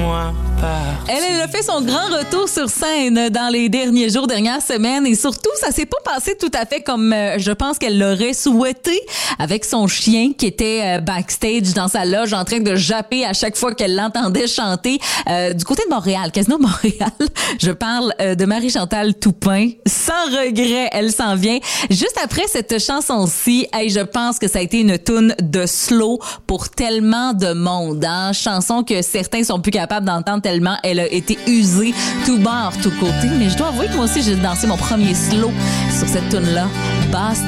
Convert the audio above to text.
laisse-moi partir. Elle a fait son grand retour sur scène dans les derniers jours, dernières semaines, et surtout, ça s'est pas passé tout à fait comme je pense qu'elle l'aurait souhaité, avec son chien qui était backstage dans sa loge en train de japper à chaque fois qu'elle l'entendait chanter. Du côté de Montréal, Casino Montréal, je parle de Marie-Chantal Toupin. Sans regret, elle s'en vient. Juste après cette chanson-ci, hey, je pense que ça a été une toune de slow pour tellement de monde. Hein? Chanson que certains sont plus capables d'entendre tellement elle a été usée tout bord, tout côté. Mais je dois avouer que moi aussi, j'ai dansé mon premier slow sur cette toune-là. Basse